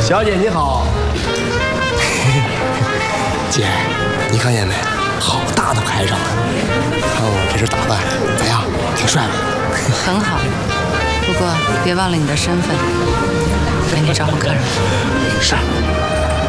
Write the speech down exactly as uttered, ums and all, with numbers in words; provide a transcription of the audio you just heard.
小姐你好。 姐，你看见没？好大的排场啊！看我这身打扮咋样？挺帅吧？ 很好，不过别忘了你的身份，美女招呼客人。 是。